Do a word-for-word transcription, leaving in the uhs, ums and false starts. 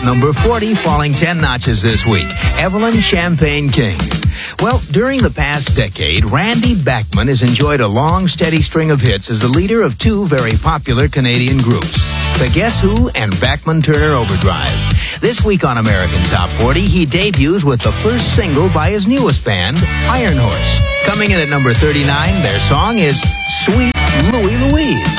number forty, falling ten notches this week. Evelyn Champagne King. Well, during the past decade, Randy Bachman has enjoyed a long, steady string of hits as the leader of two very popular Canadian groups, the Guess Who and Bachman Turner Overdrive. This week on American Top forty, he debuts with the first single by his newest band, Iron Horse. Coming in at number thirty-nine, their song is Sweet Louie Louise.